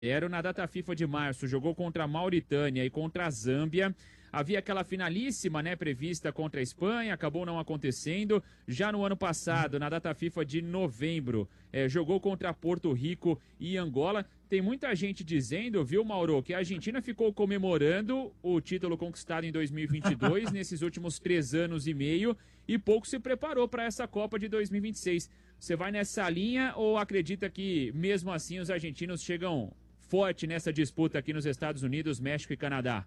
Na data FIFA de março, jogou contra a Mauritânia e contra a Zâmbia. Havia aquela finalíssima, né, prevista contra a Espanha, acabou não acontecendo. Já no ano passado, na data FIFA de novembro, jogou contra Porto Rico e Angola. Tem muita gente dizendo, viu, Mauro, que a Argentina ficou comemorando o título conquistado em 2022, nesses últimos 3 anos e meio, e pouco se preparou para essa Copa de 2026. Você vai nessa linha ou acredita que, mesmo assim, os argentinos chegam forte nessa disputa aqui nos Estados Unidos, México e Canadá?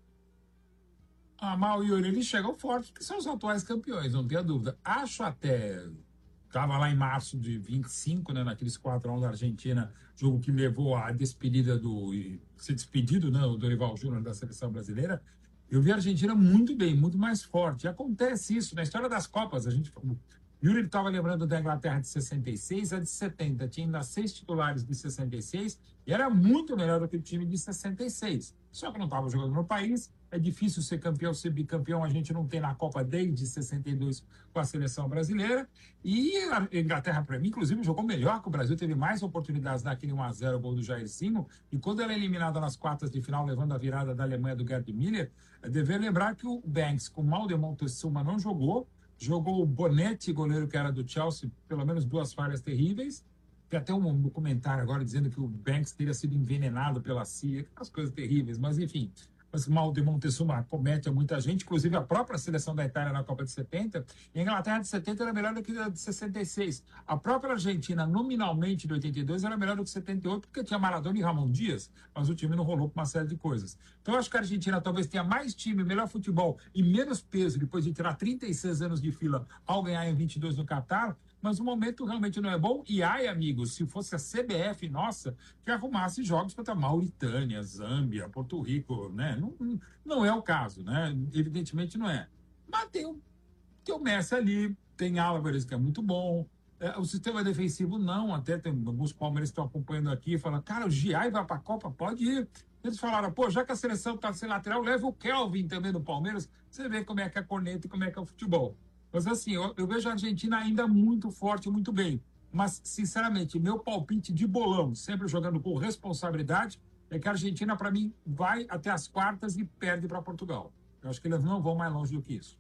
Mal e Yuri, eles chegam fortes, porque são os atuais campeões, não tenha dúvida. Acho até. Estava lá em março de 25, né, naqueles 4-1 da Argentina, jogo que levou à despedida do. Ser despedido, né, o Dorival Júnior da seleção brasileira. Eu vi a Argentina muito bem, muito mais forte. E acontece isso na história das Copas. A gente. Yuri estava lembrando da Inglaterra de 66, a de 70. Tinha ainda 6 titulares de 66 e era muito melhor do que o time de 66. Só que não estava jogando no país. É difícil ser campeão, ser bicampeão. A gente não tem na Copa desde 62 com a seleção brasileira. E a Inglaterra, para mim, inclusive, jogou melhor que o Brasil. Teve mais oportunidades naquele 1-0 gol do Jairzinho. E quando ela é eliminada nas quartas de final, levando a virada da Alemanha do Gerd Müller, é dever lembrar que o Banks, com mal de Montezuma, não jogou. Jogou o Bonetti, goleiro que era do Chelsea, pelo menos 2 falhas terríveis. Tem até um documentário agora dizendo que o Banks teria sido envenenado pela CIA, aquelas coisas terríveis, mas enfim. Mas mal de Montezuma comete a muita gente, inclusive a própria seleção da Itália na Copa de 70. E a Inglaterra de 70 era melhor do que a de 66. A própria Argentina, nominalmente, de 82, era melhor do que 78, porque tinha Maradona e Ramon Dias, mas o time não rolou por uma série de coisas. Então, eu acho que a Argentina talvez tenha mais time, melhor futebol e menos peso, depois de tirar 36 anos de fila ao ganhar em 22 no Catar, mas o momento realmente não é bom. E ai, amigos, se fosse a CBF, nossa, que arrumasse jogos contra Mauritânia, Zâmbia, Porto Rico, né? Não é o caso, né? Evidentemente não é. Mas tem o Messi ali, tem Álvares, que é muito bom. O sistema defensivo não, até tem alguns palmeirenses que estão acompanhando aqui e falam, cara, o Giai vai para a Copa? Pode ir. Eles falaram, pô, já que a seleção está sem lateral, leva o Kelvin também no Palmeiras, você vê como é que é a corneta e como é que é o futebol. Mas assim, eu vejo a Argentina ainda muito forte, muito bem. Mas, sinceramente, meu palpite de bolão, sempre jogando com responsabilidade, é que a Argentina, para mim, vai até as quartas e perde para Portugal. Eu acho que eles não vão mais longe do que isso.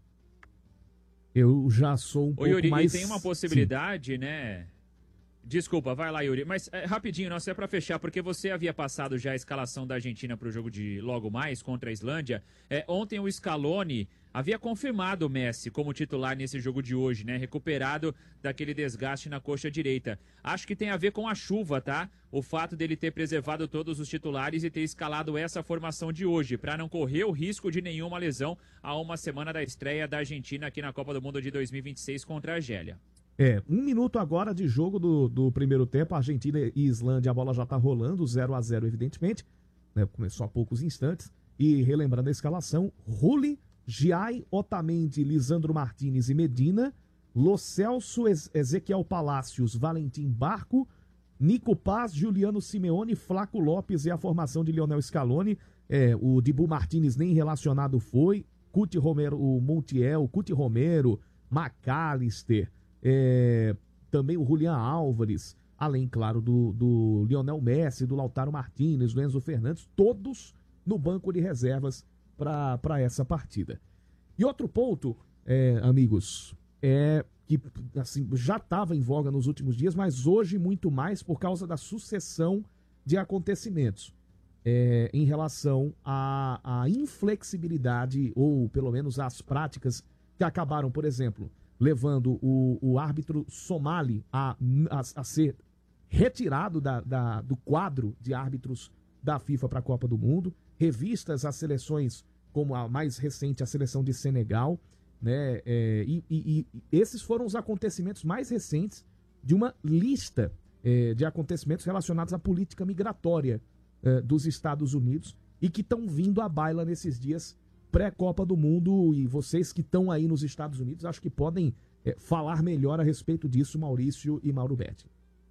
Eu já sou um Ô, pouco Yuri, mais... e tem uma Sim. possibilidade, né? Desculpa, vai lá, Yuri. Mas rapidinho, nossa, é pra fechar, porque você havia passado já a escalação da Argentina pro jogo de logo mais contra a Islândia. Ontem o Scaloni havia confirmado o Messi como titular nesse jogo de hoje, né? Recuperado daquele desgaste na coxa direita. Acho que tem a ver com a chuva, tá? O fato dele ter preservado todos os titulares e ter escalado essa formação de hoje, para não correr o risco de nenhuma lesão a uma semana da estreia da Argentina aqui na Copa do Mundo de 2026 contra a Argélia. 1 minuto agora de jogo do primeiro tempo, Argentina e Islândia, a bola já tá rolando, 0-0 evidentemente, né? Começou há poucos instantes, e relembrando a escalação, Rulli, Giai, Otamendi, Lisandro Martinez e Medina, Lo Celso, Ezequiel Palacios, Valentim Barco, Nico Paz, Juliano Simeone, Flaco Lopes e a formação de Lionel Scaloni. O Dibu Martinez nem relacionado foi, Cuti Romero, o Montiel, Cuti Romero, McAllister, também o Julián Álvares, além, claro, do Lionel Messi, do Lautaro Martinez, do Enzo Fernandes, todos no banco de reservas para essa partida. E outro ponto, amigos, é que assim, já estava em voga nos últimos dias, mas hoje muito mais por causa da sucessão de acontecimentos em relação à inflexibilidade, ou pelo menos às práticas que acabaram, por exemplo, levando o árbitro Somali a ser retirado do quadro de árbitros da FIFA para a Copa do Mundo, revistas as seleções, como a mais recente, a seleção de Senegal, né? E esses foram os acontecimentos mais recentes de uma lista de acontecimentos relacionados à política migratória dos Estados Unidos e que estão vindo à baila nesses dias pré-Copa do Mundo, e vocês que estão aí nos Estados Unidos, acho que podem falar melhor a respeito disso, Maurício e Mauro Betti.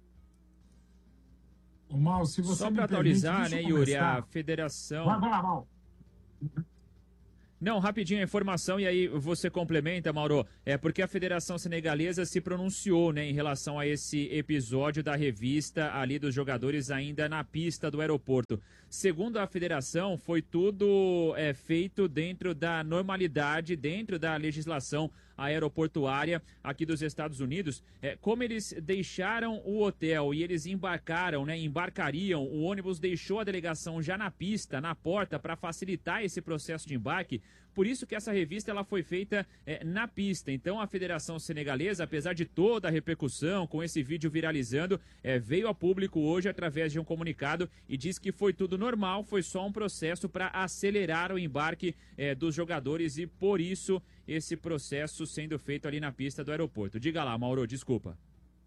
Mal, se você só me para permite, atualizar, né, Yuri, a federação... Vai lá, Mal. Não, rapidinho a informação e aí você complementa, Mauro. É porque a Federação Senegalesa se pronunciou, né, em relação a esse episódio da revista ali dos jogadores ainda na pista do aeroporto. Segundo a federação, foi tudo feito dentro da normalidade, dentro da legislação aeroportuária aqui dos Estados Unidos. Como eles deixaram o hotel e eles embarcaram, né, embarcariam, o ônibus deixou a delegação já na pista, na porta, para facilitar esse processo de embarque. Por isso que essa revista ela foi feita na pista. Então a Federação Senegalesa, apesar de toda a repercussão com esse vídeo viralizando, veio a público hoje através de um comunicado e diz que foi tudo normal, foi só um processo para acelerar o embarque dos jogadores e por isso esse processo sendo feito ali na pista do aeroporto. Diga lá, Mauro, desculpa.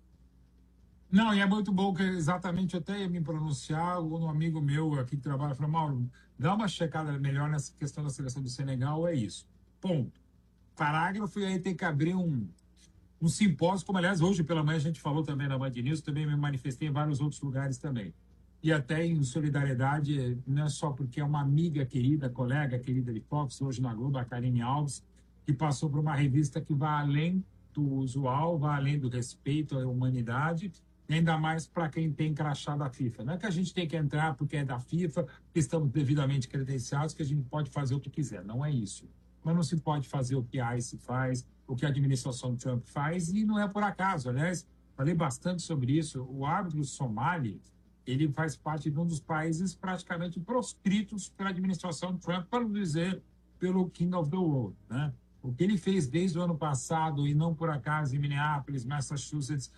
Não, e é muito bom que exatamente eu até ia me pronunciar, um amigo meu aqui que trabalha falou, Mauro, dá uma checada melhor nessa questão da seleção do Senegal, é isso. Ponto. Parágrafo, e aí tem que abrir um simpósio, como aliás hoje pela manhã a gente falou também na Band News, também me manifestei em vários outros lugares também. E até em solidariedade, não é só porque é uma amiga querida, colega querida de Fox, hoje na Globo, a Karine Alves, que passou por uma revista que vai além do usual, vai além do respeito à humanidade, ainda mais para quem tem crachá da FIFA. Não é que a gente tem que entrar porque é da FIFA, que estamos devidamente credenciados, que a gente pode fazer o que quiser. Não é isso. Mas não se pode fazer o que a ICE faz, o que a administração Trump faz, e não é por acaso. Aliás, falei bastante sobre isso. O árbitro somali, ele faz parte de um dos países praticamente proscritos pela administração Trump, para não dizer pelo King of the World, né? O que ele fez desde o ano passado, e não por acaso em Minneapolis, Massachusetts,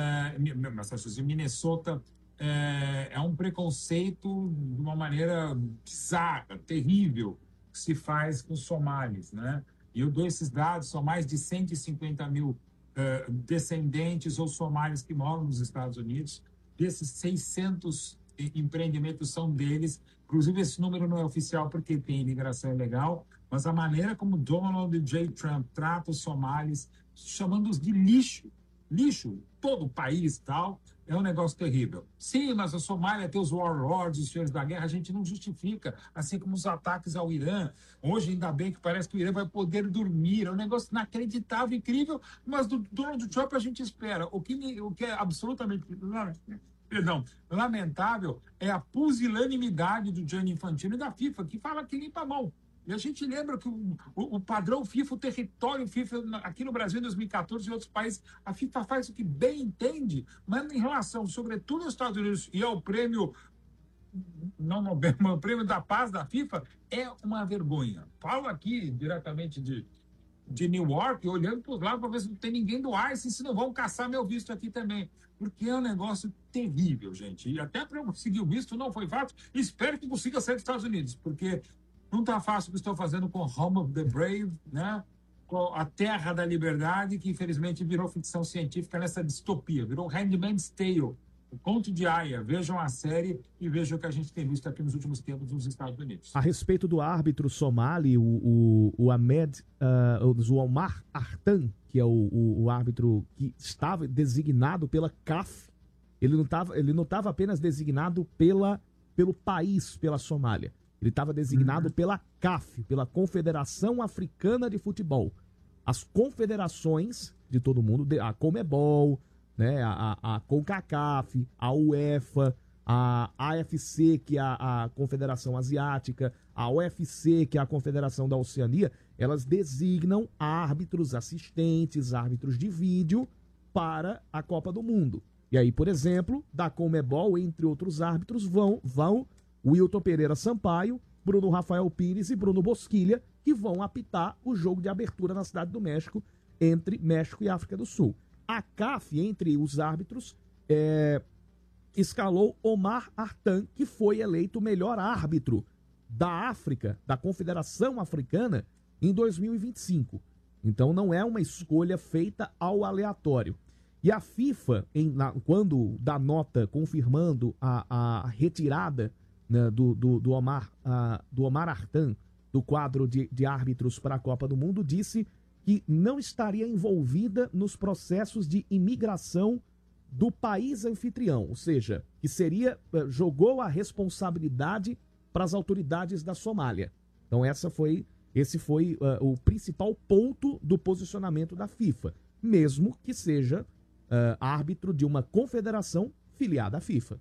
Minnesota, é um preconceito de uma maneira bizarra, terrível, que se faz com os somalis, né? E eu dou esses dados, são mais de 150 mil descendentes ou somalis que moram nos Estados Unidos. Desses 600 empreendimentos são deles. Inclusive, esse número não é oficial porque tem imigração ilegal, mas a maneira como Donald J. Trump trata os somalis, chamando-os de lixo, todo o país e tal, é um negócio terrível. Sim, mas a Somália tem os warlords, os senhores da guerra, a gente não justifica, assim como os ataques ao Irã. Hoje, ainda bem que parece que o Irã vai poder dormir, é um negócio inacreditável, incrível, mas do Donald Trump a gente espera. O que é absolutamente lamentável é a pusilanimidade do Gianni Infantino e da FIFA, que fala que limpa a mão. E a gente lembra que o padrão FIFA, o território FIFA, aqui no Brasil em 2014 e em outros países, a FIFA faz o que bem entende, mas em relação, sobretudo aos Estados Unidos e ao prêmio, não Nobel, mas o prêmio da paz da FIFA, é uma vergonha. Falo aqui diretamente de Newark, olhando para os lados para ver se não tem ninguém do ICE, se não vão caçar meu visto aqui também. Porque é um negócio terrível, gente. E até para eu conseguir o visto não foi fácil. Espero que consiga sair dos Estados Unidos, porque não está fácil o que estou fazendo com Home of the Brave, né? Com a Terra da Liberdade, que infelizmente virou ficção científica nessa distopia, virou Handmaid's Tale, o Conto de Aia. Vejam a série e vejam o que a gente tem visto aqui nos últimos tempos nos Estados Unidos. A respeito do árbitro somali, o Omar Artan, que é o árbitro que estava designado pela CAF, ele não estava apenas designado pelo país, pela Somália. Ele estava designado pela CAF, pela Confederação Africana de Futebol. As confederações de todo mundo, a Comebol, né, a CONCACAF, a UEFA, a AFC, que é a Confederação Asiática, a UFC, que é a Confederação da Oceania, elas designam árbitros, assistentes, árbitros de vídeo para a Copa do Mundo. E aí, por exemplo, da Comebol, entre outros árbitros, vão Wilton Pereira Sampaio, Bruno Rafael Pires e Bruno Bosquilha, que vão apitar o jogo de abertura na Cidade do México, entre México e África do Sul. A CAF, entre os árbitros, escalou Omar Artan, que foi eleito o melhor árbitro da África, da Confederação Africana, em 2025. Então não é uma escolha feita ao aleatório. E a FIFA, quando dá nota confirmando a retirada, né, do Omar Artan do quadro de árbitros para a Copa do Mundo, disse que não estaria envolvida nos processos de imigração do país anfitrião, ou seja, que jogou a responsabilidade para as autoridades da Somália. Então essa foi Esse foi o principal ponto do posicionamento da FIFA, mesmo que seja árbitro de uma confederação filiada à FIFA.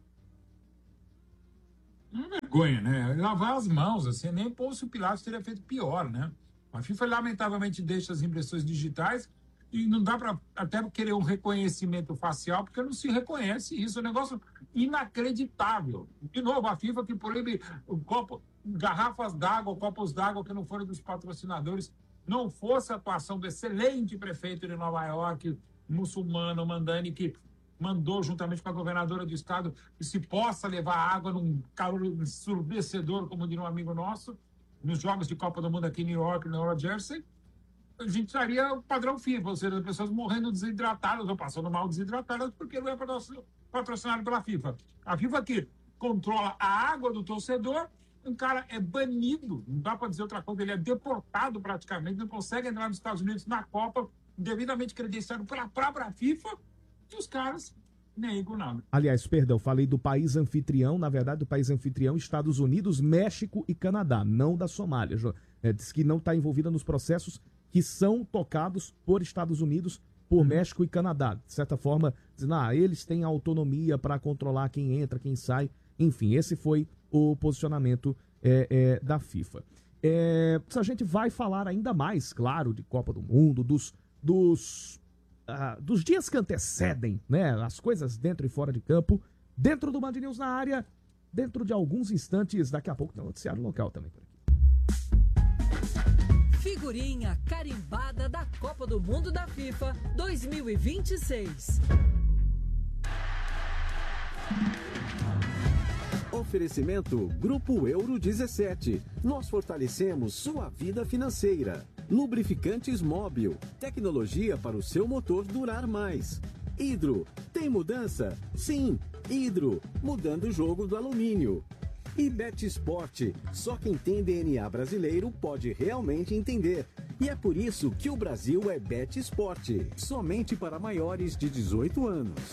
Uma vergonha, né? Lavar as mãos, assim, nem Pôncio Pilatos teria feito pior, né? A FIFA, lamentavelmente, deixa as impressões digitais e não dá para até querer um reconhecimento facial, porque não se reconhece isso. É um negócio inacreditável. De novo, a FIFA que proíbe garrafas d'água, copos d'água que não foram dos patrocinadores. Não fosse a atuação do excelente prefeito de Nova York, muçulmano, Mandani, que mandou, juntamente com a governadora do estado, que se possa levar água num calor ensurdecedor, como diria um amigo nosso, nos Jogos de Copa do Mundo aqui em New York, na Nova Jersey, a gente estaria o padrão FIFA, ou seja, as pessoas morrendo desidratadas ou passando mal desidratadas porque não é patrocinado pela FIFA. A FIFA que controla a água do torcedor, um cara é banido, não dá para dizer outra coisa, ele é deportado praticamente, não consegue entrar nos Estados Unidos na Copa, devidamente credenciado pela própria FIFA, e os caras nem com nada. Aliás, perdão, falei do país anfitrião, na verdade, do país anfitrião, Estados Unidos, México e Canadá, não da Somália. Diz que não está envolvida nos processos que são tocados por Estados Unidos, por México e Canadá. De certa forma, dizendo, eles têm autonomia para controlar quem entra, quem sai. Enfim, esse foi o posicionamento da FIFA. A gente vai falar ainda mais, claro, de Copa do Mundo, dos dias que antecedem, né, as coisas dentro e fora de campo, dentro do Band News na área, dentro de alguns instantes, daqui a pouco tem um noticiário local também por aqui. Figurinha carimbada da Copa do Mundo da FIFA 2026. Oferecimento Grupo Euro 17. Nós fortalecemos sua vida financeira. Lubrificantes Móbil. Tecnologia para o seu motor durar mais. Hidro. Tem mudança? Sim. Hidro. Mudando o jogo do alumínio. E BetSport. Só quem tem DNA brasileiro pode realmente entender. E é por isso que o Brasil é BetSport. Somente para maiores de 18 anos.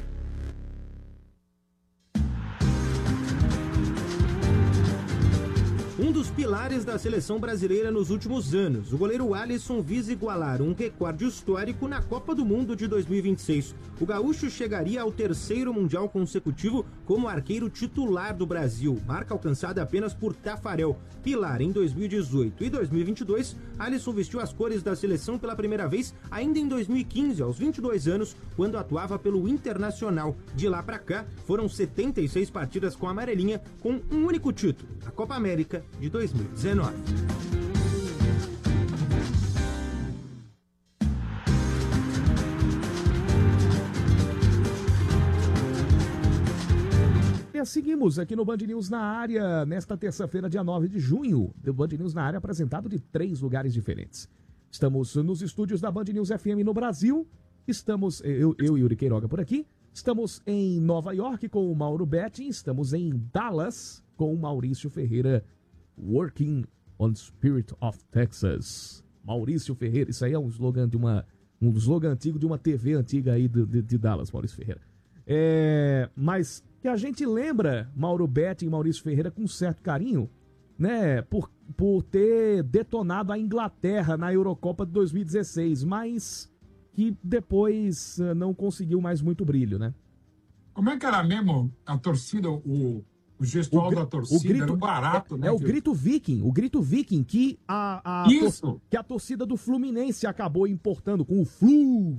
Um dos pilares da seleção brasileira nos últimos anos, o goleiro Alisson visa igualar um recorde histórico na Copa do Mundo de 2026. O gaúcho chegaria ao 3º Mundial consecutivo como arqueiro titular do Brasil, marca alcançada apenas por Tafarel. Pilar em 2018 e 2022, Alisson vestiu as cores da seleção pela primeira vez ainda em 2015, aos 22 anos, quando atuava pelo Internacional. De lá pra cá, foram 76 partidas com a amarelinha, com um único título, a Copa América de 2019. Seguimos aqui no Band News na área, nesta terça-feira, dia 9 de junho. O Band News na área apresentado de 3 lugares diferentes. Estamos nos estúdios da Band News FM no Brasil. Estamos, eu e Yuri Queiroga por aqui. Estamos em Nova York com o Mauro Betting. Estamos em Dallas com o Maurício Ferreira. Working on Spirit of Texas. Maurício Ferreira, isso aí é um slogan antigo de uma TV antiga aí de Dallas, Maurício Ferreira. Mas que a gente lembra Mauro Betting e Maurício Ferreira com certo carinho, né, por ter detonado a Inglaterra na Eurocopa de 2016, mas que depois não conseguiu mais muito brilho, né? Como é que era mesmo a torcida, o gestual da torcida, era barato, né? O grito viking, que a torcida do Fluminense acabou importando com o Flu.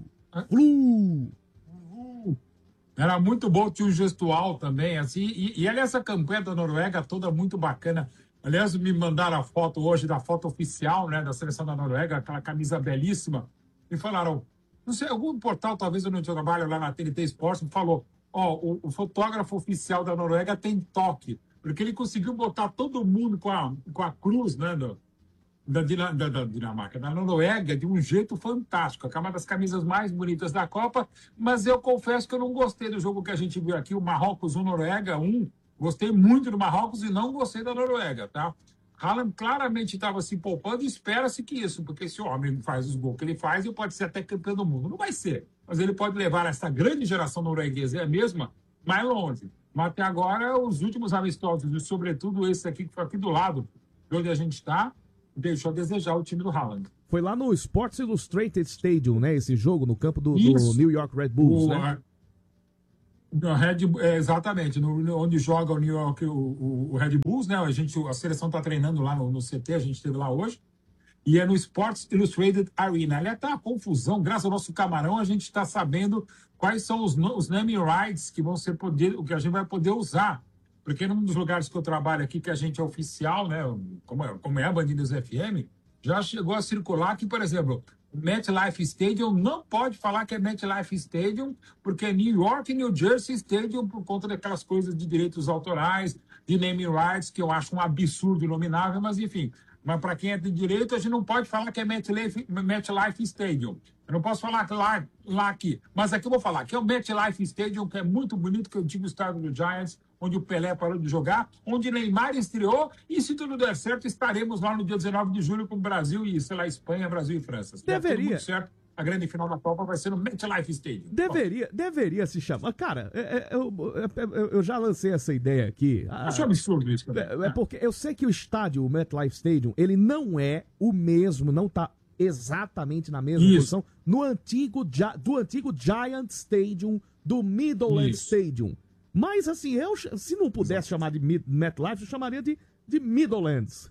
Era muito bom, tinha um gestual também, assim, e aliás, essa campanha da Noruega toda muito bacana. Aliás, me mandaram a foto hoje, da foto oficial, né, da seleção da Noruega, aquela camisa belíssima, e falaram, não sei, algum portal, talvez eu não trabalho lá na TNT Sports, falou, o fotógrafo oficial da Noruega tem toque, porque ele conseguiu botar todo mundo com a cruz, né, da Dinamarca, da Noruega, de um jeito fantástico. É uma das camisas mais bonitas da Copa, mas eu confesso que eu não gostei do jogo que a gente viu aqui, o Marrocos 1, Noruega 1. Gostei muito do Marrocos e não gostei da Noruega, tá? Haaland claramente estava se poupando e espera-se que isso, porque esse homem faz os gols que ele faz e pode ser até campeão do mundo. Não vai ser, mas ele pode levar essa grande geração norueguesa, é a mesma, mais longe. Mas até agora, os últimos amistosos, e sobretudo esse aqui que foi aqui do lado, de onde a gente está, deixou a desejar o time do Haaland. Foi lá no Sports Illustrated Stadium, né? Esse jogo, no campo do Isso. New York Red Bulls, né? Exatamente, onde joga o New York, o Red Bulls, né? A seleção está treinando lá no CT, a gente esteve lá hoje. E é no Sports Illustrated Arena. Ali está a confusão, graças ao nosso camarão, a gente está sabendo quais são os naming rights que vão ser o que a gente vai poder usar. Porque num dos lugares que eu trabalho aqui, que a gente é oficial, né? Como é a Band News FM, já chegou a circular que, por exemplo, o MetLife Stadium não pode falar que é MetLife Stadium, porque é New York e New Jersey Stadium, por conta daquelas coisas de direitos autorais, de naming rights, que eu acho um absurdo inominável, mas enfim. Mas para quem é de direito, a gente não pode falar que é MetLife Stadium. Eu não posso falar lá aqui. Mas aqui eu vou falar que é o MetLife Stadium, que é muito bonito, que é o antigo estádio do Giants, onde o Pelé parou de jogar, onde Neymar estreou, e se tudo der certo, estaremos lá no dia 19 de julho com o Brasil e, sei lá, Espanha, Brasil e França. Se der tudo muito certo, a grande final da Copa vai ser no MetLife Stadium. Deveria se chamar. Cara, eu já lancei essa ideia aqui. Acho absurdo isso. É porque eu sei que o estádio, o MetLife Stadium, ele não é o mesmo, não tá exatamente na mesma posição do antigo Giant Stadium, do Meadowlands Stadium. Mas assim, se não pudesse chamar de MetLife, eu chamaria de Meadowlands.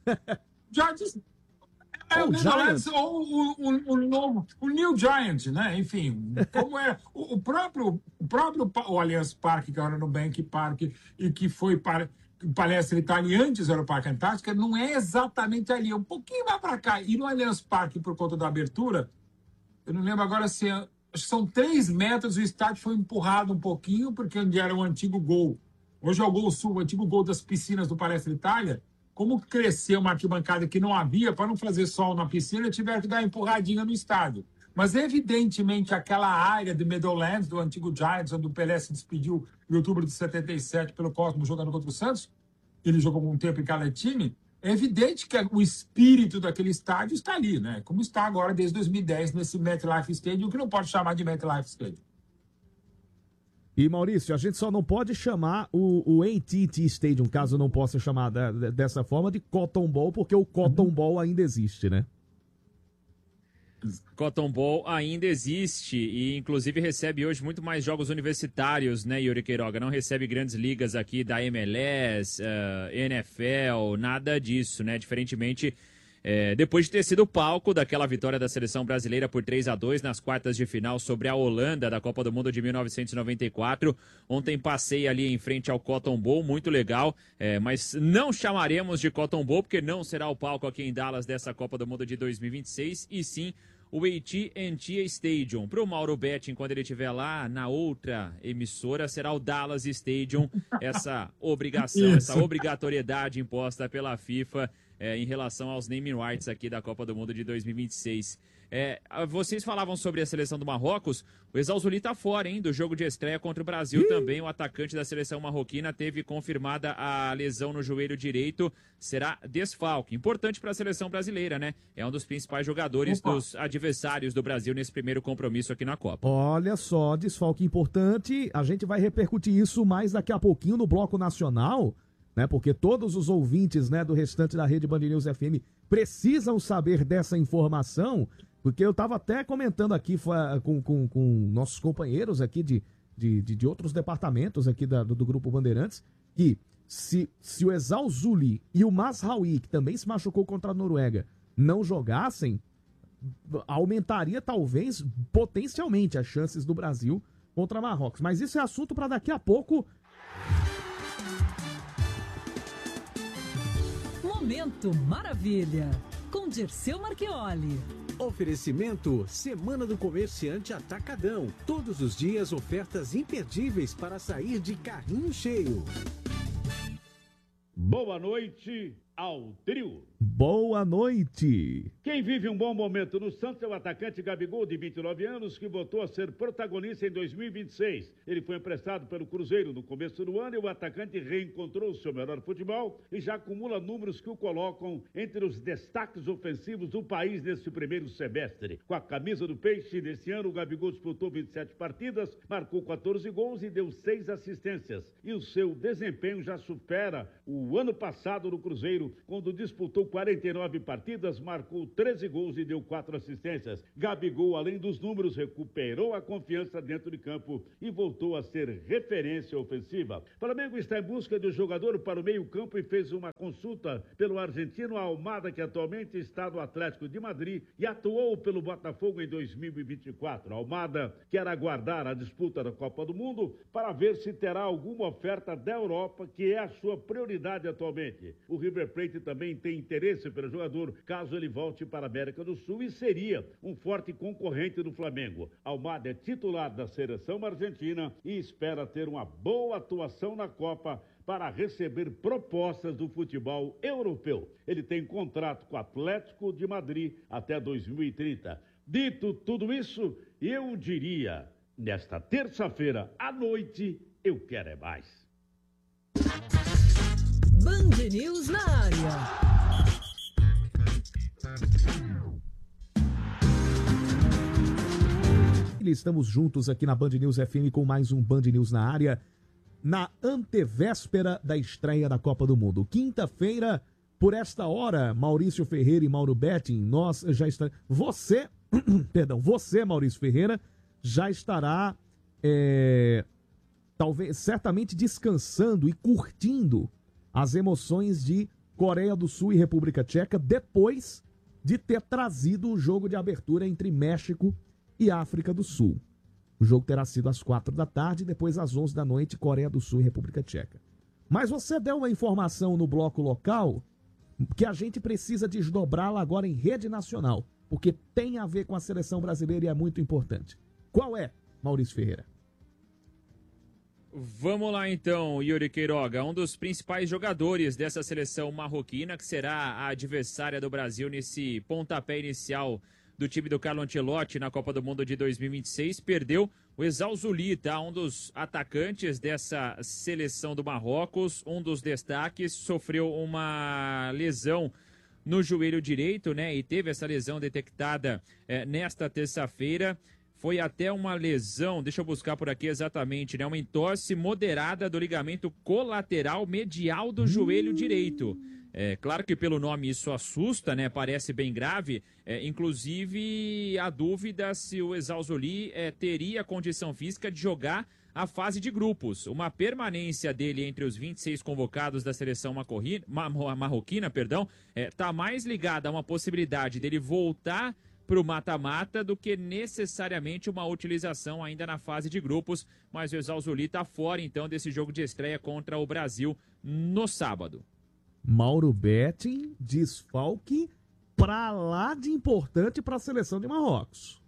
O Meadowlands ou o New Giant, né? Enfim, como é o próprio Allianz Parque, que era no Bank Park, e que foi palestra Itália, antes era o Parque Antártica, não é exatamente ali, é um pouquinho mais para cá. E no Allianz Parque, por conta da abertura, eu não lembro agora se acho que são 3 metros, o estádio foi empurrado um pouquinho, porque onde era o antigo Gol, hoje é o Gol Sul, o antigo Gol das piscinas do Palestra Itália, como cresceu uma arquibancada que não havia, para não fazer sol na piscina, tiveram que dar uma empurradinha no estádio. Mas, evidentemente, aquela área de Meadowlands, do antigo Giants, onde o Pelé se despediu em outubro de 77 pelo Cosmo jogando contra o Santos, ele jogou um tempo em cada time, é evidente que o espírito daquele estádio está ali, né? Como está agora desde 2010 nesse MetLife Stadium, que não pode chamar de MetLife Stadium. E, Maurício, a gente só não pode chamar o AT&T Stadium, caso não possa chamar dessa forma, de Cotton Bowl, porque o Cotton Bowl ainda existe, né? Cotton Bowl ainda existe e, inclusive, recebe hoje muito mais jogos universitários, né, Yuri Queiroga? Não recebe grandes ligas aqui da MLS, NFL, nada disso, né? Diferentemente, depois de ter sido palco daquela vitória da seleção brasileira por 3-2 nas quartas de final sobre a Holanda da Copa do Mundo de 1994. Ontem passei ali em frente ao Cotton Bowl, muito legal, mas não chamaremos de Cotton Bowl, porque não será o palco aqui em Dallas dessa Copa do Mundo de 2026, e sim o AT&T Stadium. Para o Mauro Betting, quando ele estiver lá na outra emissora, será o Dallas Stadium, essa obrigação, essa obrigatoriedade imposta pela FIFA em relação aos naming rights aqui da Copa do Mundo de 2026. Vocês falavam sobre a seleção do Marrocos, o Exausuli tá fora, hein, do jogo de estreia contra o Brasil também. O atacante da seleção marroquina teve confirmada a lesão no joelho direito, será desfalque. Importante para a seleção brasileira, né? É um dos principais jogadores dos adversários do Brasil nesse primeiro compromisso aqui na Copa. Olha só, desfalque importante. A gente vai repercutir isso mais daqui a pouquinho no Bloco Nacional, né? Porque todos os ouvintes, né, do restante da rede Band News FM precisam saber dessa informação, porque eu estava até comentando aqui com nossos companheiros aqui de outros departamentos aqui do Grupo Bandeirantes, que se o Exausuli e o Mazraoui, que também se machucou contra a Noruega, não jogassem, aumentaria talvez potencialmente as chances do Brasil contra Marrocos. Mas isso é assunto para daqui a pouco. Momento Maravilha, com Dirceu Marchioli. Oferecimento Semana do Comerciante Atacadão. Todos os dias ofertas imperdíveis para sair de carrinho cheio. Boa noite ao trio. Boa noite. Quem vive um bom momento no Santos é o atacante Gabigol, de 29 anos, que voltou a ser protagonista em 2026. Ele foi emprestado pelo Cruzeiro no começo do ano e o atacante reencontrou seu melhor futebol e já acumula números que o colocam entre os destaques ofensivos do país nesse primeiro semestre. Com a camisa do Peixe, nesse ano o Gabigol disputou 27 partidas, marcou 14 gols e deu 6 assistências. E o seu desempenho já supera o ano passado no Cruzeiro, Cruzeiro, quando disputou 49 partidas, marcou 13 gols e deu 4 assistências. Gabigol, além dos números, recuperou a confiança dentro de campo e voltou a ser referência ofensiva. O Flamengo está em busca de um jogador para o meio-campo e fez uma consulta pelo argentino Almada, que atualmente está no Atlético de Madrid e atuou pelo Botafogo em 2024. Almada quer aguardar a disputa da Copa do Mundo para ver se terá alguma oferta da Europa, que é a sua prioridade atualmente. O River Plate também tem interesse pelo jogador, caso ele volte para a América do Sul, e seria um forte concorrente do Flamengo. Almada é titular da seleção argentina e espera ter uma boa atuação na Copa para receber propostas do futebol europeu. Ele tem contrato com o Atlético de Madrid até 2030. Dito tudo isso, eu diria, nesta terça-feira à noite, eu quero é mais. Band News na área. Estamos juntos aqui na Band News FM com mais um Band News na área, na antevéspera da estreia da Copa do Mundo. Quinta-feira, por esta hora, Maurício Ferreira e Mauro Betting, nós já estamos... Você, Maurício Ferreira, já estará, talvez, certamente descansando e curtindo as emoções de Coreia do Sul e República Tcheca, depois de ter trazido o jogo de abertura entre México e África do Sul. O jogo terá sido às 4 da tarde, depois às 11 da noite, Coreia do Sul e República Tcheca. Mas você deu uma informação no bloco local que a gente precisa desdobrá-la agora em rede nacional, porque tem a ver com a seleção brasileira e é muito importante. Qual é, Maurício Ferreira? Vamos lá então, Yuri Queiroga, um dos principais jogadores dessa seleção marroquina, que será a adversária do Brasil nesse pontapé inicial do time do Carlo Ancelotti na Copa do Mundo de 2026, perdeu o Ezal Zuli, tá? Um dos atacantes dessa seleção do Marrocos, um dos destaques, sofreu uma lesão no joelho direito, né? E teve essa lesão detectada nesta terça-feira. Foi até uma lesão, deixa eu buscar por aqui exatamente, né? Uma entorse moderada do ligamento colateral medial do joelho direito. É claro que pelo nome isso assusta, né? Parece bem grave. Inclusive, a dúvida se o Ezal Zuli teria condição física de jogar a fase de grupos. Uma permanência dele entre os 26 convocados da seleção marroquina, tá mais ligada a uma possibilidade dele voltar para o mata-mata do que necessariamente uma utilização ainda na fase de grupos. Mas o Ezal Zuli está fora, então, desse jogo de estreia contra o Brasil no sábado. Mauro Betting, desfalque pra lá de importante para a seleção de Marrocos.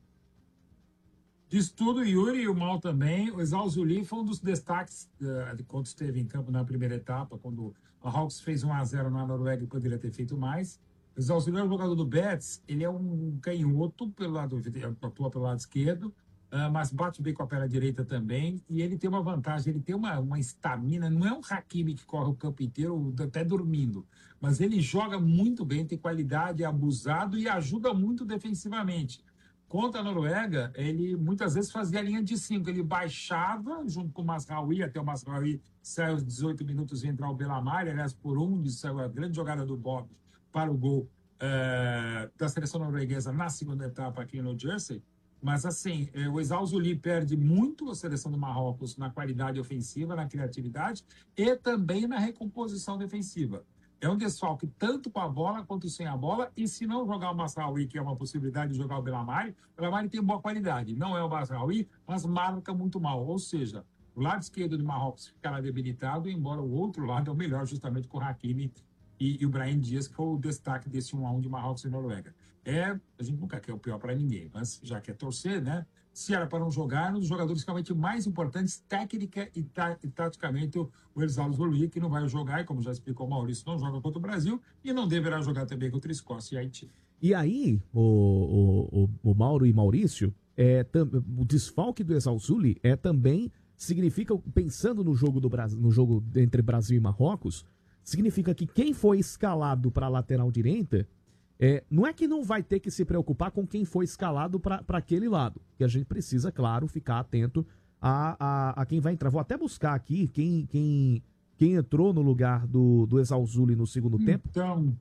Diz tudo, Yuri, e o Mal também. O Ezal Zuli foi um dos destaques quando esteve em campo na primeira etapa, quando o Marrocos fez 1-0 na Noruega e poderia ter feito mais. O Ezal Zuli é um jogador do Betis, ele é um canhoto, atua pelo lado esquerdo, mas bate bem com a perna direita também, e ele tem uma vantagem, ele tem uma estamina, não é um Hakimi que corre o campo inteiro, até dormindo, mas ele joga muito bem, tem qualidade, é abusado e ajuda muito defensivamente. Contra a Noruega, ele muitas vezes fazia a linha de 5, ele baixava junto com o Mazraoui, até o Mazraoui saiu aos 18 minutos e entrar o Belamar, aliás, por saiu a grande jogada do Bob para o gol da seleção norueguesa na segunda etapa aqui no Jersey. Mas, assim, o Ezal Zuli perde muito a seleção do Marrocos na qualidade ofensiva, na criatividade e também na recomposição defensiva. É um desfalque tanto com a bola quanto sem a bola, e se não jogar o Mazraoui, que é uma possibilidade de jogar o Belamar tem boa qualidade. Não é o Mazraoui, mas marca muito mal. Ou seja, o lado esquerdo do Marrocos ficará debilitado, embora o outro lado é o melhor, justamente com o Hakimi e o Brahim Dias, que foi o destaque desse 1-1 de Marrocos e Noruega. A gente nunca quer o pior para ninguém, mas já quer torcer, né? Se era para não jogar, um dos jogadores realmente mais importantes, técnica e taticamente, o Ezal Zuli, que não vai jogar, e como já explicou o Maurício, não joga contra o Brasil e não deverá jogar também contra a Escócia e Haiti. E aí, o Mauro e Maurício, o desfalque do Ezal Zuli também significa, pensando no jogo do Brasil, no jogo entre Brasil e Marrocos, significa que quem foi escalado para a lateral direita, não é que não vai ter que se preocupar com quem foi escalado para aquele lado, que a gente precisa, claro, ficar atento a quem vai entrar. Vou até buscar aqui quem quem entrou no lugar do Esalzuli no segundo tempo? Então,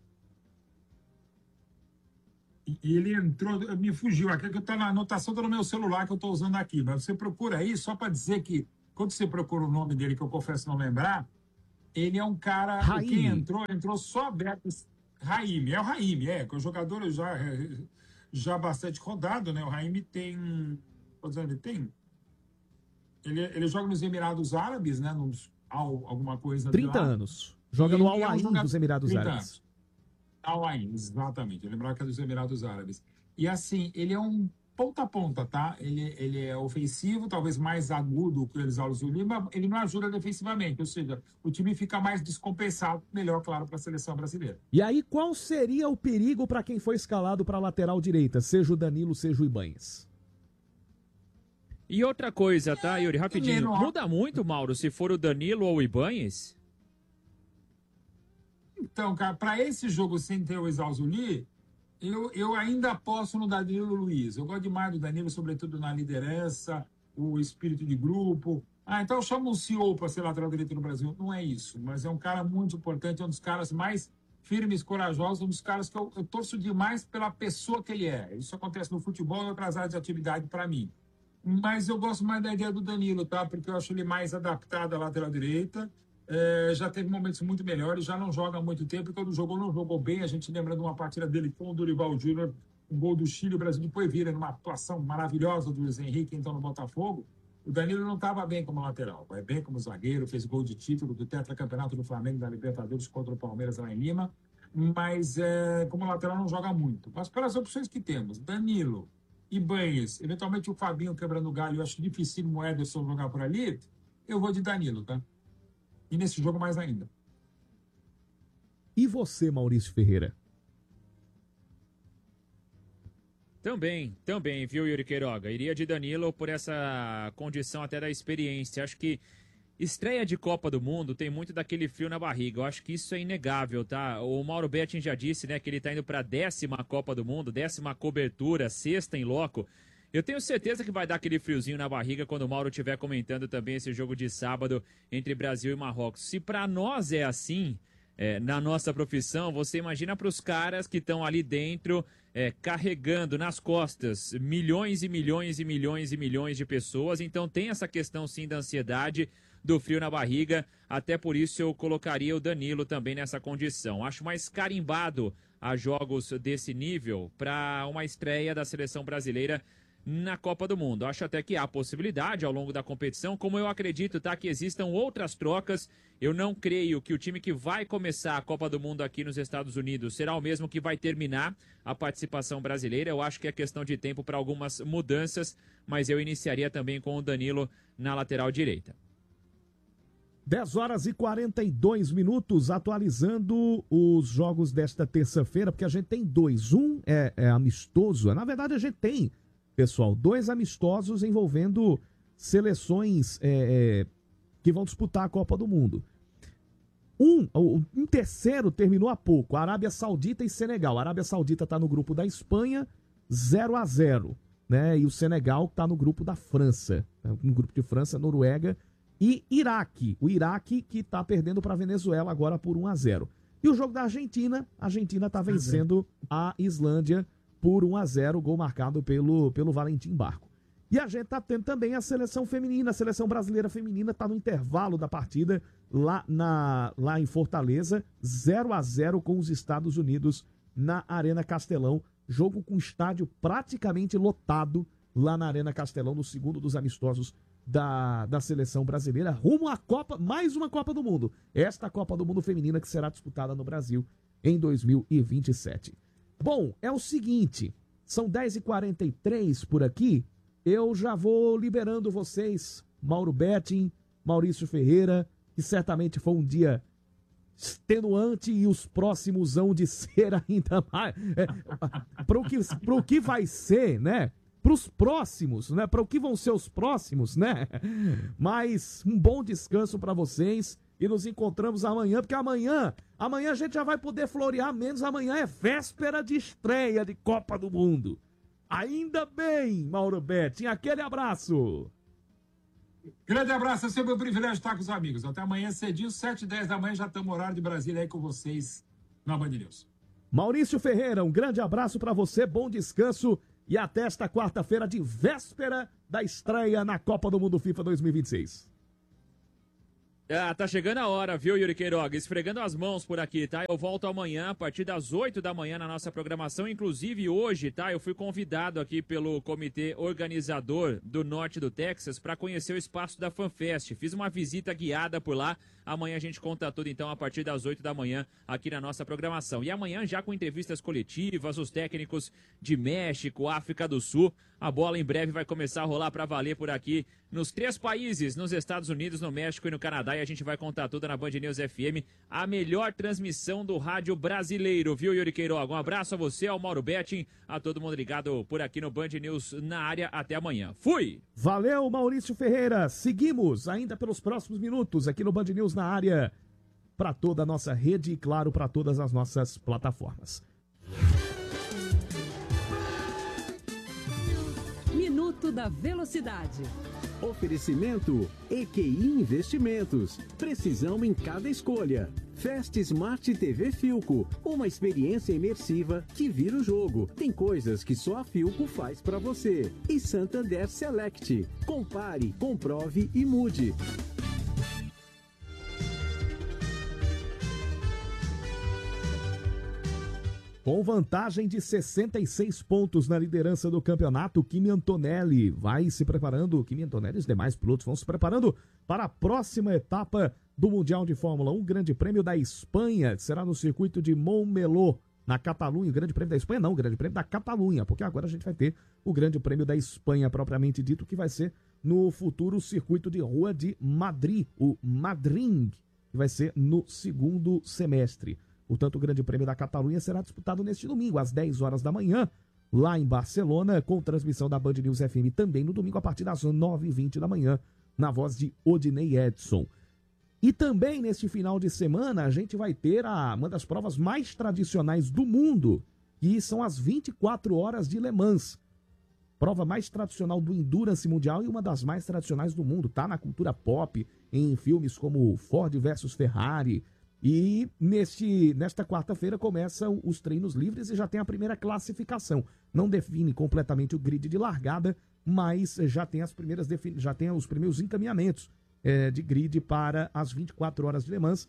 ele entrou, me fugiu aqui, que tá na anotação, tá no meu celular que eu estou usando aqui, mas você procura aí, só para dizer que, quando você procura o nome dele, que eu confesso não lembrar, ele é um cara, Raime. quem entrou só aberto, Raime, é o Raime, que é o jogador já bastante rodado, né, o Raime tem, ele joga nos Emirados Árabes, né, alguma coisa 30 anos. Joga no Al-Ain dos Emirados Árabes. Al-Ain, exatamente. Eu lembrava que é dos Emirados Árabes. E assim, ele é um ponta a ponta, tá? Ele é ofensivo, talvez mais agudo que o Esalzuli, mas ele não ajuda defensivamente. Ou seja, o time fica mais descompensado, melhor, claro, para a seleção brasileira. E aí, qual seria o perigo para quem foi escalado para a lateral direita, seja o Danilo, seja o Ibanez? E outra coisa, tá, Yuri? Rapidinho. Muda muito, Mauro, se for o Danilo ou o Ibanez? Então, cara, para esse jogo sem ter o Esalzuli, eu ainda aposto no Danilo Luiz. Eu gosto demais do Danilo, sobretudo na liderança, o espírito de grupo. Então chama um CEO para ser lateral direito no Brasil. Não é isso, mas é um cara muito importante, é um dos caras mais firmes, corajosos, um dos caras que eu torço demais pela pessoa que ele é. Isso acontece no futebol e outras áreas de atividade para mim. Mas eu gosto mais da ideia do Danilo, tá? Porque eu acho ele mais adaptado à lateral direita. Já teve momentos muito melhores, já não joga há muito tempo, e quando jogou, não jogou bem. A gente lembra de uma partida dele com o Dorival Júnior, um gol do Chile, o Brasil depois vira numa atuação maravilhosa do Luiz Henrique, então no Botafogo. O Danilo não estava bem como lateral, vai bem como zagueiro, fez gol de título do tetracampeonato do Flamengo da Libertadores contra o Palmeiras lá em Lima, mas como lateral não joga muito. Mas pelas opções que temos, Danilo, Ibanez, eventualmente o Fabinho quebrando o galho, eu acho difícil o Ederson jogar por ali, eu vou de Danilo, tá? E nesse jogo mais ainda. E você, Maurício Ferreira? Também, viu, Yuri Queiroga? Iria de Danilo por essa condição até da experiência. Acho que estreia de Copa do Mundo tem muito daquele frio na barriga. Eu acho que isso é inegável, tá? O Mauro Betting já disse, né, que ele tá indo pra 10ª Copa do Mundo, 10ª cobertura, 6ª em loco. Eu tenho certeza que vai dar aquele friozinho na barriga quando o Mauro estiver comentando também esse jogo de sábado entre Brasil e Marrocos. Se para nós é assim, na nossa profissão, você imagina para os caras que estão ali dentro, carregando nas costas milhões e milhões e milhões e milhões de pessoas. Então tem essa questão sim da ansiedade, do frio na barriga. Até por isso eu colocaria o Danilo também nessa condição. Acho mais carimbado a jogos desse nível para uma estreia da seleção brasileira na Copa do Mundo. Acho até que há possibilidade ao longo da competição, como eu acredito, tá, que existam outras trocas. Eu não creio que o time que vai começar a Copa do Mundo aqui nos Estados Unidos será o mesmo que vai terminar a participação brasileira. Eu acho que é questão de tempo para algumas mudanças, mas eu iniciaria também com o Danilo na lateral direita. 10h42, atualizando os jogos desta terça-feira, porque a gente tem dois. Um é amistoso, na verdade a gente tem, pessoal, 2 amistosos envolvendo seleções que vão disputar a Copa do Mundo. Um terceiro terminou há pouco, Arábia Saudita e Senegal. A Arábia Saudita está no grupo da Espanha, 0-0, né? E o Senegal está no grupo da França, no grupo de França, Noruega e Iraque. O Iraque que está perdendo para a Venezuela agora por 1-0. E o jogo da Argentina, a Argentina está vencendo a Islândia por 1-0, gol marcado pelo Valentim Barco. E a gente está tendo também a seleção feminina, a seleção brasileira feminina está no intervalo da partida lá em Fortaleza, 0-0 com os Estados Unidos na Arena Castelão, jogo com estádio praticamente lotado lá na Arena Castelão, no segundo dos amistosos da seleção brasileira, rumo à Copa, mais uma Copa do Mundo, esta Copa do Mundo feminina que será disputada no Brasil em 2027. Bom, é o seguinte, são 10h43 por aqui, eu já vou liberando vocês, Mauro Betting, Maurício Ferreira, que certamente foi um dia extenuante e os próximos hão de ser ainda mais, para o que vai ser, né? Para os próximos, né? Para o que vão ser os próximos, né? Mas um bom descanso para vocês e nos encontramos amanhã, porque amanhã a gente já vai poder florear menos, amanhã é véspera de estreia de Copa do Mundo. Ainda bem, Mauro Betting, aquele abraço. Grande abraço, é sempre um privilégio estar com os amigos. Até amanhã cedinho, 7h10 da manhã, já estamos no horário de Brasília aí com vocês na Band News. Maurício Ferreira, um grande abraço para você, bom descanso e até esta quarta-feira de véspera da estreia na Copa do Mundo FIFA 2026. Tá chegando a hora, viu, Yuri Queiroga? Esfregando as mãos por aqui, tá? Eu volto amanhã, a partir das 8 da manhã na nossa programação. Inclusive hoje, tá? Eu fui convidado aqui pelo comitê organizador do norte do Texas para conhecer o espaço da FanFest. Fiz uma visita guiada por lá. Amanhã a gente conta tudo, então, a partir das 8 da manhã aqui na nossa programação. E amanhã já com entrevistas coletivas, os técnicos de México, África do Sul. A bola em breve vai começar a rolar para valer por aqui nos 3 países, nos Estados Unidos, no México e no Canadá. E a gente vai contar tudo na Band News FM, a melhor transmissão do rádio brasileiro, viu, Yuri Queiroga? Um abraço a você, ao Mauro Betting, a todo mundo ligado por aqui no Band News na área. Até amanhã. Fui! Valeu, Maurício Ferreira. Seguimos ainda pelos próximos minutos aqui no Band News na área, para toda a nossa rede e, claro, para todas as nossas plataformas. Minuto da Velocidade. Oferecimento EQI Investimentos. Precisão em cada escolha. Fast Smart TV Philco. Uma experiência imersiva que vira o jogo. Tem coisas que só a Philco faz pra você. E Santander Select. Compare, comprove e mude. Com vantagem de 66 pontos na liderança do campeonato, Kimi Antonelli vai se preparando, Kimi Antonelli e os demais pilotos vão se preparando para a próxima etapa do Mundial de Fórmula 1, Grande Prêmio da Espanha, será no circuito de Montmeló, na Catalunha. O Grande Prêmio da Espanha não, o Grande Prêmio da Catalunha, porque agora a gente vai ter o Grande Prêmio da Espanha propriamente dito, que vai ser no futuro circuito de rua de Madrid, o Madrid, que vai ser no segundo semestre. Portanto, o Grande Prêmio da Catalunha será disputado neste domingo, às 10 horas da manhã, lá em Barcelona, com transmissão da Band News FM também no domingo, a partir das 9h20 da manhã, na voz de Odinei Edson. E também, neste final de semana, a gente vai ter uma das provas mais tradicionais do mundo, que são as 24 horas de Le Mans. Prova mais tradicional do Endurance Mundial e uma das mais tradicionais do mundo. Tá na cultura pop, em filmes como Ford versus Ferrari. E nesta quarta-feira começam os treinos livres e já tem a primeira classificação. Não define completamente o grid de largada, mas já tem os primeiros encaminhamentos de grid para as 24 horas de Le Mans.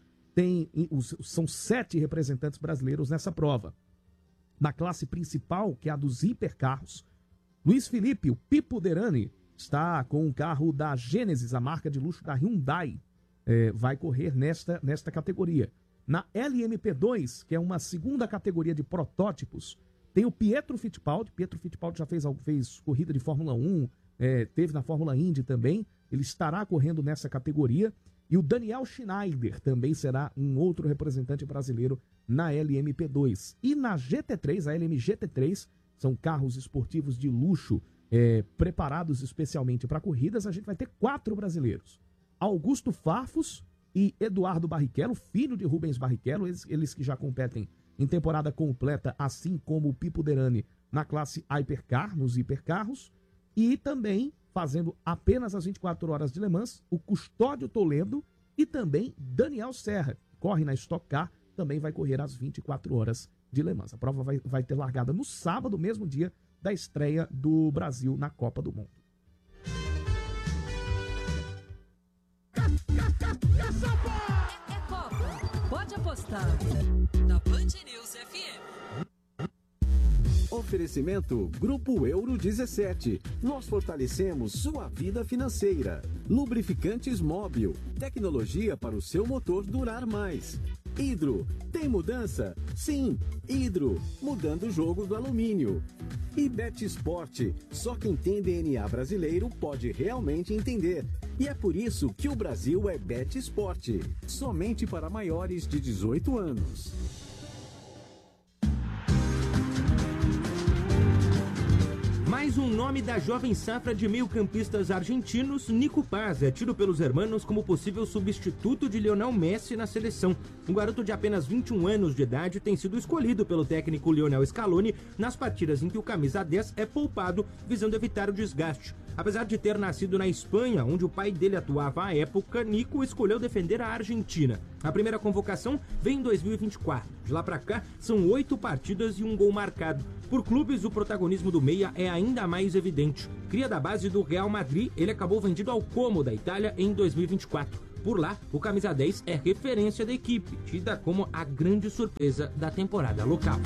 São 7 representantes brasileiros nessa prova. Na classe principal, que é a dos hipercarros, Luiz Felipe, o Pipo Derani, está com um carro da Genesis, a marca de luxo da Hyundai. Vai correr nesta categoria. Na LMP2, que é uma segunda categoria de protótipos, tem o Pietro Fittipaldi. Pietro Fittipaldi já fez corrida de Fórmula 1, teve na Fórmula Indy também. Ele estará correndo nessa categoria. E o Daniel Schneider também será um outro representante brasileiro na LMP2. E na GT3, a LM GT3, são carros esportivos de luxo preparados especialmente para corridas. A gente vai ter 4 brasileiros. Augusto Farfus e Eduardo Barrichello, filho de Rubens Barrichello, eles que já competem em temporada completa, assim como o Pipo Derani na classe Hypercar, nos hipercarros, e também fazendo apenas as 24 horas de Le Mans, o Custódio Toledo e também Daniel Serra, corre na Stock Car, também vai correr as 24 horas de Le Mans. A prova vai ter largada no sábado, mesmo dia da estreia do Brasil na Copa do Mundo. É Copa. Pode apostar. Na Band News FM. Oferecimento Grupo Euro 17. Nós fortalecemos sua vida financeira. Lubrificantes Móbil. Tecnologia para o seu motor durar mais. Hidro. Tem mudança? Sim. Hidro. Mudando o jogo do alumínio. E Bet Sport. Só quem tem DNA brasileiro pode realmente entender. E é por isso que o Brasil é Bet Sport. Somente para maiores de 18 anos. Mais um nome da jovem safra de meio-campistas argentinos, Nico Paz, é tido pelos hermanos como possível substituto de Lionel Messi na seleção. Um garoto de apenas 21 anos de idade tem sido escolhido pelo técnico Lionel Scaloni nas partidas em que o camisa 10 é poupado, visando evitar o desgaste. Apesar de ter nascido na Espanha, onde o pai dele atuava à época, Nico escolheu defender a Argentina. A primeira convocação vem em 2024. De lá pra cá, são 8 partidas e um gol marcado. Por clubes, o protagonismo do meia é ainda mais evidente. Cria da base do Real Madrid, ele acabou vendido ao Como da Itália em 2024. Por lá, o camisa 10 é referência da equipe, tida como a grande surpresa da temporada local.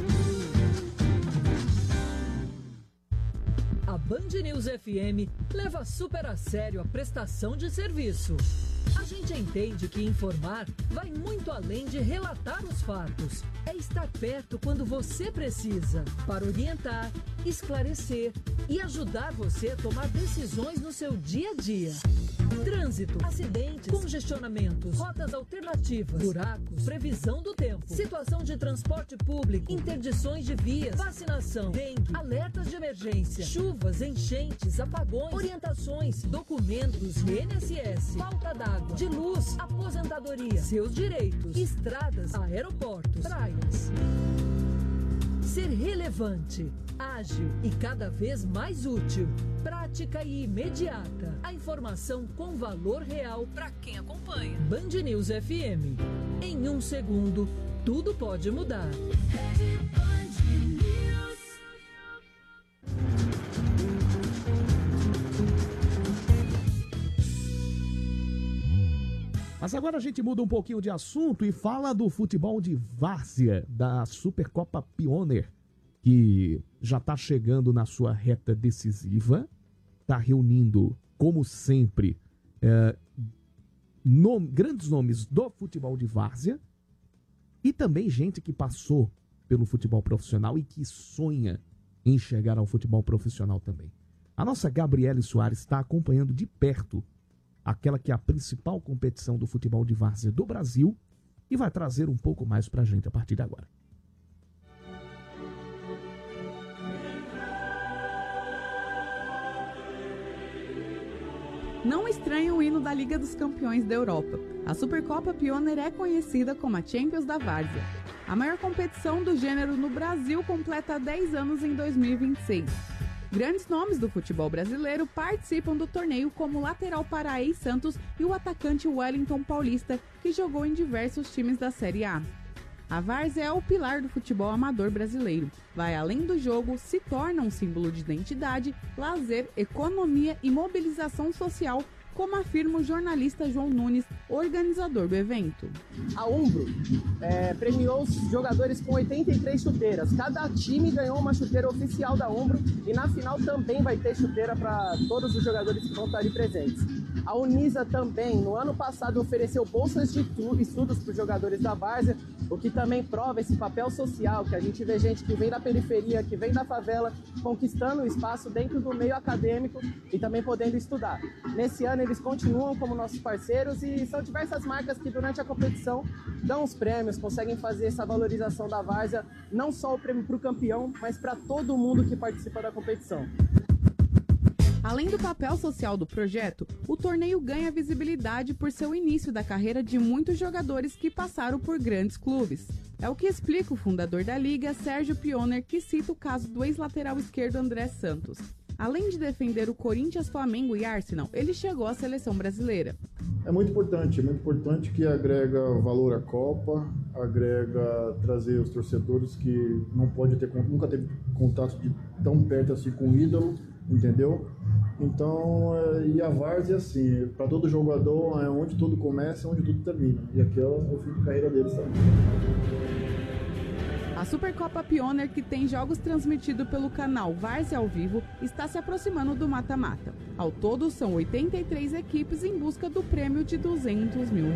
A Band News FM leva super a sério a prestação de serviço. A gente entende que informar vai muito além de relatar os fatos. É estar perto quando você precisa, para orientar, esclarecer e ajudar você a tomar decisões no seu dia a dia. Trânsito, acidentes, congestionamentos, rotas alternativas, buracos, previsão do tempo, situação de transporte público, interdições de vias, vacinação, dengue, alertas de emergência, chuvas, enchentes, apagões, orientações, documentos, INSS, falta d'água, de luz, aposentadoria, seus direitos, estradas, aeroportos, praias. Ser relevante, ágil e cada vez mais útil, prática e imediata. A informação com valor real para quem acompanha. Band News FM. Em 1 segundo, tudo pode mudar. Mas agora a gente muda um pouquinho de assunto e fala do futebol de várzea da Supercopa Pioneer, que já está chegando na sua reta decisiva, está reunindo, como sempre, grandes nomes do futebol de várzea e também gente que passou pelo futebol profissional e que sonha em chegar ao futebol profissional também. A nossa Gabriele Soares está acompanhando de perto aquela que é a principal competição do futebol de várzea do Brasil e vai trazer um pouco mais pra gente a partir de agora. Não estranhe o hino da Liga dos Campeões da Europa. A Supercopa Pioneer é conhecida como a Champions da Várzea. A maior competição do gênero no Brasil completa 10 anos em 2026. Grandes nomes do futebol brasileiro participam do torneio, como o lateral Paraí Santos e o atacante Wellington Paulista, que jogou em diversos times da Série A. A várzea é o pilar do futebol amador brasileiro. Vai além do jogo, se torna um símbolo de identidade, lazer, economia e mobilização social, como afirma o jornalista João Nunes, organizador do evento. A Umbro premiou os jogadores com 83 chuteiras. Cada time ganhou uma chuteira oficial da Umbro e na final também vai ter chuteira para todos os jogadores que vão estar ali presentes. A Unisa também, no ano passado, ofereceu bolsas de estudos para os jogadores da várzea, o que também prova esse papel social, que a gente vê gente que vem da periferia, que vem da favela, conquistando espaço dentro do meio acadêmico e também podendo estudar. Nesse ano eles continuam como nossos parceiros e são diversas marcas que durante a competição dão os prêmios, conseguem fazer essa valorização da várzea, não só o prêmio para o campeão, mas para todo mundo que participa da competição. Além do papel social do projeto, o torneio ganha visibilidade por ser o início da carreira de muitos jogadores que passaram por grandes clubes. É o que explica o fundador da liga, Sérgio Pioneer, que cita o caso do ex-lateral esquerdo André Santos. Além de defender o Corinthians, Flamengo e Arsenal, ele chegou à seleção brasileira. É muito importante que agrega valor à Copa, agrega trazer os torcedores que nunca teve contato de tão perto assim com o ídolo, entendeu? Então, e a várzea, assim, para todo jogador, é onde tudo começa, onde tudo termina. E aqui é o fim de carreira deles também. A Supercopa Pioneer, que tem jogos transmitidos pelo canal Várzea ao Vivo, está se aproximando do mata-mata. Ao todo, são 83 equipes em busca do prêmio de R$200 mil.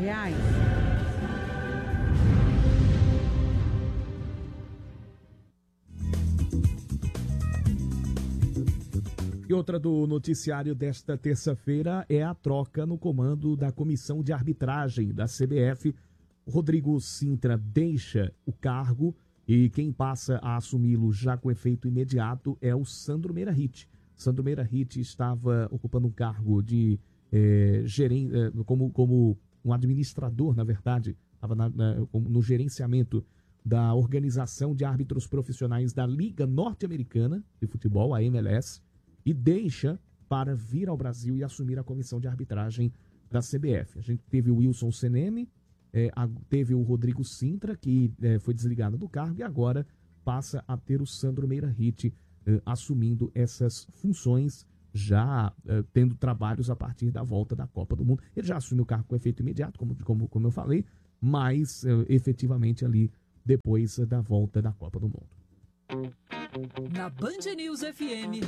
E outra do noticiário desta terça-feira é a troca no comando da Comissão de Arbitragem da CBF. Rodrigo Sintra deixa o cargo e quem passa a assumi-lo já com efeito imediato é o Sandro Meirahit. Sandro Meirahit estava ocupando um cargo de gerente, como um administrador, na verdade, estava no gerenciamento da Organização de Árbitros Profissionais da Liga Norte-Americana de Futebol, a MLS, e deixa para vir ao Brasil e assumir a comissão de arbitragem da CBF. A gente teve o Wilson Seneme, teve o Rodrigo Sintra, que foi desligado do cargo, e agora passa a ter o Sandro Meira-Hit assumindo essas funções, já tendo trabalhos a partir da volta da Copa do Mundo. Ele já assumiu o cargo com efeito imediato, como eu falei, mas efetivamente ali depois da volta da Copa do Mundo. Na Band News FM,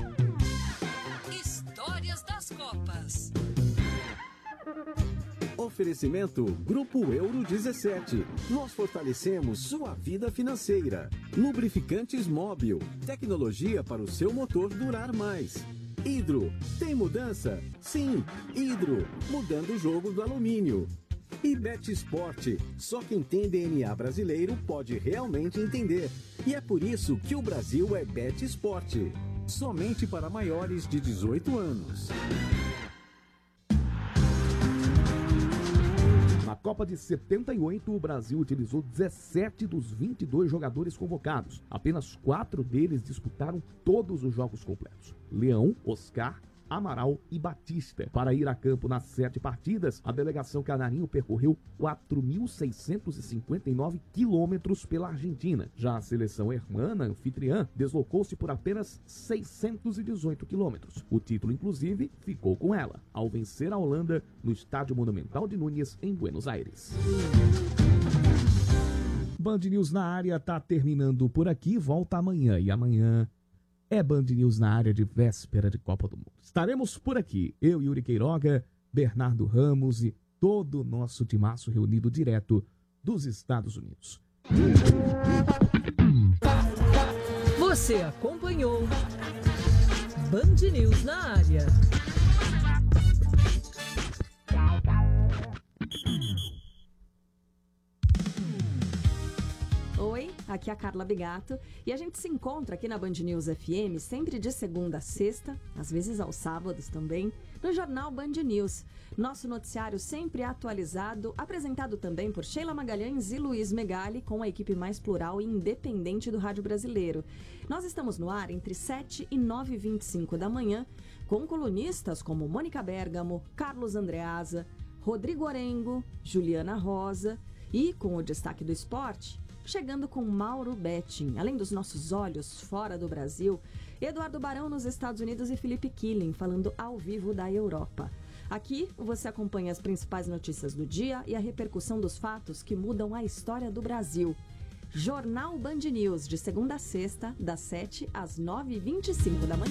Histórias das Copas. Oferecimento Grupo Euro 17. Nós fortalecemos sua vida financeira. Lubrificantes Móbil. Tecnologia para o seu motor durar mais. Hidro. Tem mudança? Sim. Hidro. Mudando o jogo do alumínio. E Betsport. Só quem tem DNA brasileiro pode realmente entender. E é por isso que o Brasil é Betsport. Somente para maiores de 18 anos. Na Copa de 78, o Brasil utilizou 17 dos 22 jogadores convocados. Apenas 4 deles disputaram todos os jogos completos: Leão, Oscar, Amaral e Batista. Para ir a campo nas 7 partidas, a delegação canarinho percorreu 4.659 quilômetros pela Argentina. Já a seleção hermana, anfitriã, deslocou-se por apenas 618 quilômetros. O título, inclusive, ficou com ela, ao vencer a Holanda no Estádio Monumental de Núñez, em Buenos Aires. Band News na área tá terminando por aqui, volta amanhã. E amanhã é Band News na área de véspera de Copa do Mundo. Estaremos por aqui, eu, Yuri Queiroga, Bernardo Ramos e todo o nosso timaço reunido direto dos Estados Unidos. Você acompanhou Band News na área. Oi, aqui é a Carla Bigato e a gente se encontra aqui na Band News FM sempre de segunda a sexta, às vezes aos sábados também, no Jornal Band News. Nosso noticiário sempre atualizado, apresentado também por Sheila Magalhães e Luiz Megali, com a equipe mais plural e independente do rádio brasileiro. Nós estamos no ar entre 7 e 9h25 da manhã, com colunistas como Mônica Bergamo, Carlos Andreasa, Rodrigo Orengo, Juliana Rosa e, com o destaque do esporte, chegando com Mauro Betting, além dos nossos olhos fora do Brasil, Eduardo Barão nos Estados Unidos e Felipe Killing falando ao vivo da Europa. Aqui você acompanha as principais notícias do dia e a repercussão dos fatos que mudam a história do Brasil. Jornal Band News, de segunda a sexta, das 7 às 9h25 da manhã.